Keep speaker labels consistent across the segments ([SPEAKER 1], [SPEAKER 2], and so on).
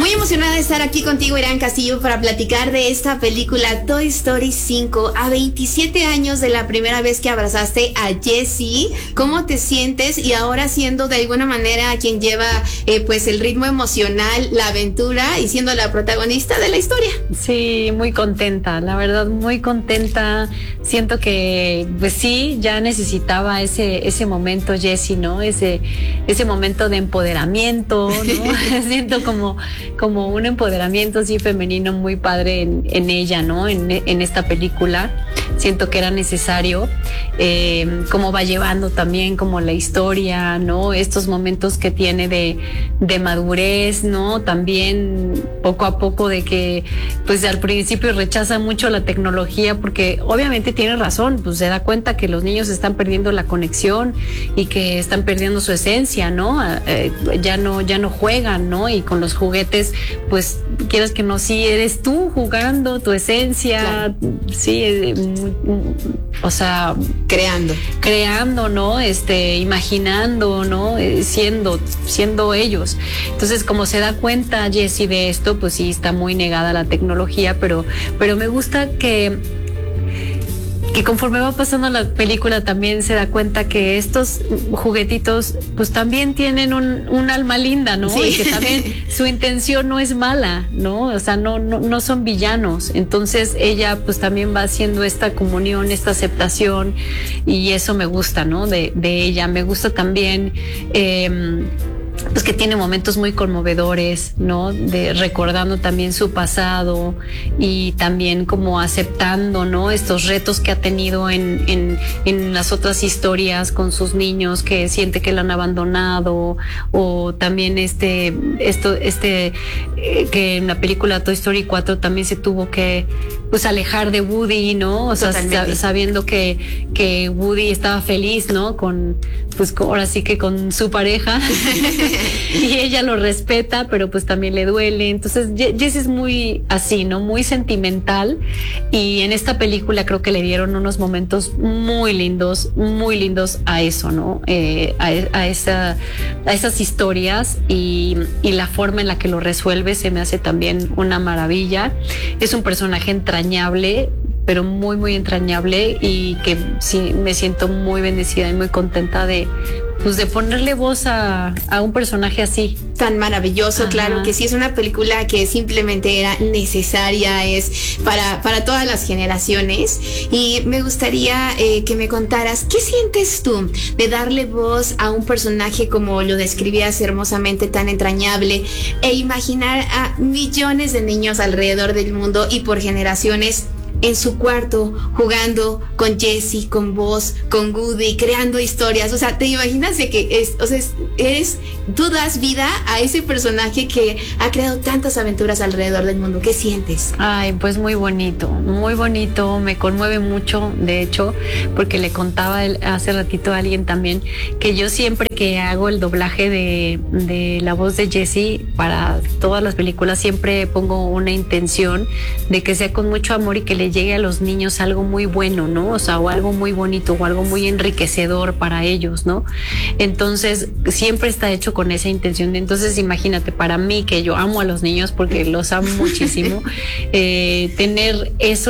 [SPEAKER 1] Muy emocionada de estar aquí contigo, Irán Castillo, para platicar de esta película Toy Story 5. A 27 años de la primera vez que abrazaste a Jessie, ¿cómo te sientes? Y ahora siendo de alguna manera quien lleva pues el ritmo emocional, la aventura y siendo la protagonista de la historia.
[SPEAKER 2] Sí, muy contenta, la verdad, muy contenta. Siento que, pues sí, ya necesitaba ese momento, Jessie, ¿no? Ese momento de empoderamiento, ¿no? Siento como un empoderamiento así femenino muy padre en ella, ¿no? En esta película. Siento que era necesario, cómo va llevando también como la historia, ¿no? Estos momentos que tiene de madurez, ¿no? También poco a poco de que, pues al principio rechaza mucho la tecnología porque obviamente tiene razón, pues se da cuenta que los niños están perdiendo la conexión y que están perdiendo su esencia, ¿no? Ya no juegan, ¿no? Y con los juguetes, pues quieras que no, sí eres tú jugando, tu esencia, claro. Sí, o sea, creando, ¿no? Imaginando, ¿no? Siendo ellos. Entonces, como se da cuenta Jessie de esto, pues sí está muy negada a la tecnología, pero me gusta que conforme va pasando la película también se da cuenta que estos juguetitos pues también tienen un alma linda, ¿no? Sí. Y que también su intención no es mala, ¿no? O sea, no son villanos. Entonces ella pues también va haciendo esta comunión, esta aceptación, y eso me gusta, ¿no? De ella. Me gusta también pues que tiene momentos muy conmovedores, ¿no? Recordando también su pasado y también como aceptando, ¿no? Estos retos que ha tenido en las otras historias con sus niños que siente que lo han abandonado, o también que en la película Toy Story 4 también se tuvo que pues alejar de Woody, ¿no? O sea, sabiendo que Woody estaba feliz, ¿no? Ahora sí que con su pareja y ella lo respeta, pero pues también le duele. Entonces Jessie es muy así, ¿no? Muy sentimental, y en esta película creo que le dieron unos momentos muy lindos a eso, ¿no? A esas historias, y la forma en la que lo resuelve se me hace también una maravilla. Es un personaje entrañable, pero muy, muy entrañable, y que sí me siento muy bendecida y muy contenta de ponerle voz a un personaje así.
[SPEAKER 1] Tan maravilloso. Ajá. Claro que sí, es una película que simplemente era necesaria, es para todas las generaciones, y me gustaría que me contaras, ¿qué sientes tú de darle voz a un personaje como lo describías hermosamente, tan entrañable, e imaginar a millones de niños alrededor del mundo y por generaciones en su cuarto, jugando con Jessie, con vos, con Woody, creando historias? O sea, ¿te imaginas de que tú das vida a ese personaje que ha creado tantas aventuras alrededor del mundo? ¿Qué sientes?
[SPEAKER 2] Ay, pues muy bonito, me conmueve mucho, de hecho, porque le contaba hace ratito a alguien también que yo siempre que hago el doblaje de la voz de Jessie para todas las películas, siempre pongo una intención de que sea con mucho amor y que le llegue a los niños algo muy bueno, ¿no? O sea, o algo muy bonito, o algo muy enriquecedor para ellos, ¿no? Entonces, siempre está hecho con esa intención. Entonces, imagínate, para mí, que yo amo a los niños porque los amo muchísimo, tener eso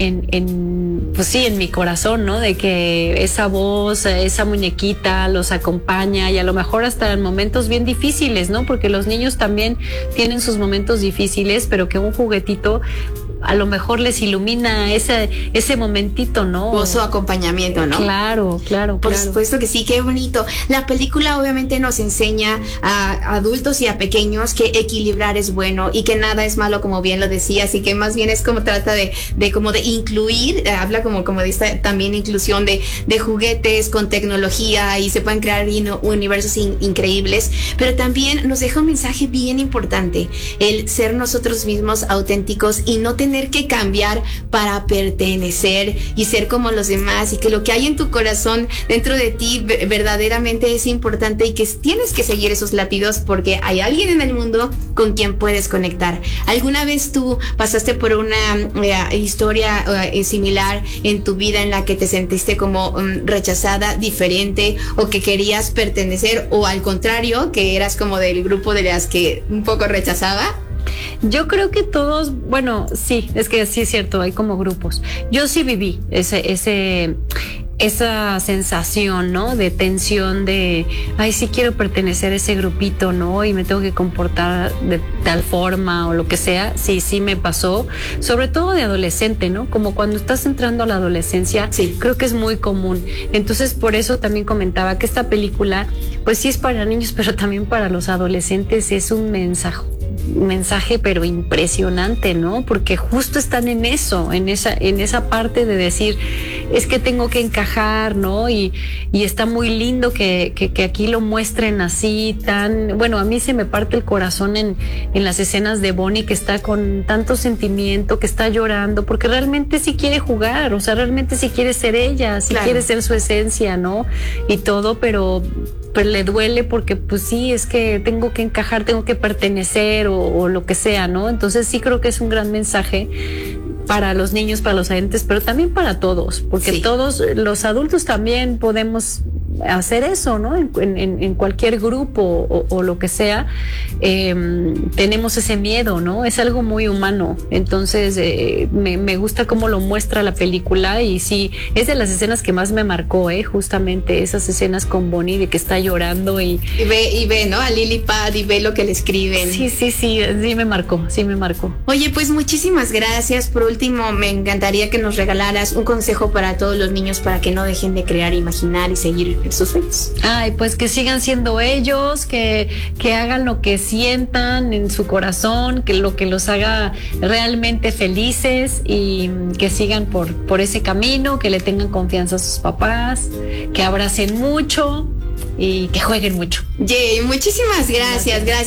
[SPEAKER 2] pues sí, en mi corazón, ¿no? De que esa voz, esa muñequita los acompaña, y a lo mejor hasta en momentos bien difíciles, ¿no? Porque los niños también tienen sus momentos difíciles, pero que un juguetito a lo mejor les ilumina ese momentito, ¿no?
[SPEAKER 1] O su acompañamiento, ¿no?
[SPEAKER 2] Claro.
[SPEAKER 1] Por supuesto que sí, qué bonito. La película obviamente nos enseña a adultos y a pequeños que equilibrar es bueno y que nada es malo, como bien lo decías, y que más bien es como trata de incluir, habla como de esta también inclusión de juguetes con tecnología, y se pueden crear universos increíbles, pero también nos deja un mensaje bien importante, el ser nosotros mismos auténticos y no tener que cambiar para pertenecer y ser como los demás, y que lo que hay en tu corazón dentro de ti verdaderamente es importante, y que tienes que seguir esos latidos porque hay alguien en el mundo con quien puedes conectar. ¿Alguna vez tú pasaste por una historia similar en tu vida en la que te sentiste como rechazada, diferente, o que querías pertenecer, o al contrario, que eras como del grupo de las que un poco rechazaba?
[SPEAKER 2] Yo creo que todos, bueno, sí, es que sí es cierto, hay como grupos. Yo sí viví esa sensación, ¿no? De tensión, de, ay, sí quiero pertenecer a ese grupito, ¿no? Y me tengo que comportar de tal forma o lo que sea. Sí, sí me pasó, sobre todo de adolescente, ¿no? Como cuando estás entrando a la adolescencia,
[SPEAKER 1] sí,
[SPEAKER 2] creo que es muy común. Entonces, por eso también comentaba que esta película, pues sí es para niños, pero también para los adolescentes es un mensaje pero impresionante, ¿no? Porque justo están en eso, en esa parte de decir, es que tengo que encajar, ¿no? Y está muy lindo que aquí lo muestren así, tan, bueno, a mí se me parte el corazón en las escenas de Bonnie, que está con tanto sentimiento, que está llorando, porque realmente sí quiere jugar, o sea, realmente sí quiere ser ella, sí
[SPEAKER 1] claro,
[SPEAKER 2] quiere ser su esencia, ¿no? Y todo, pero le duele porque pues sí, es que tengo que encajar, tengo que pertenecer o lo que sea, ¿no? Entonces sí creo que es un gran mensaje para los niños, para los adolescentes, pero también para todos, porque
[SPEAKER 1] sí,
[SPEAKER 2] todos los adultos también podemos hacer eso, ¿no? En cualquier grupo o lo que sea, tenemos ese miedo, ¿no? Es algo muy humano. Entonces, me gusta cómo lo muestra la película y sí, es de las escenas que más me marcó, justamente esas escenas con Bonnie de que está llorando y
[SPEAKER 1] ve, ¿no? A Lily Pad y ve lo que le escriben.
[SPEAKER 2] Sí me marcó.
[SPEAKER 1] Oye, pues muchísimas gracias. Por último, me encantaría que nos regalaras un consejo para todos los niños para que no dejen de crear, imaginar y seguir sus sueños.
[SPEAKER 2] Ay, pues que sigan siendo ellos, que hagan lo que sientan en su corazón, que lo que los haga realmente felices y que sigan por ese camino, que le tengan confianza a sus papás, que abracen mucho y que jueguen mucho.
[SPEAKER 1] Yay, muchísimas gracias.